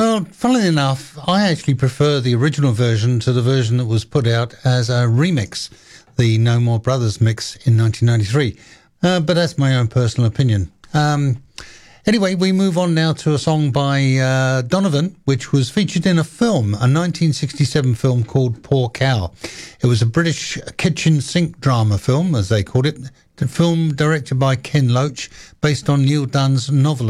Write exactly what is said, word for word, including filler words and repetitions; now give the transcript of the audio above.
Well, funnily enough, I actually prefer the original version to the version that was put out as a remix, the No More Brothers mix in nineteen ninety-three. Uh, but that's my own personal opinion. Um, anyway, we move on now to a song by uh, Donovan, which was featured in a film, a nineteen sixty-seven film called Poor Cow. It was a British kitchen sink drama film, as they called it. The film directed by Ken Loach, based on Neil Dunn's novel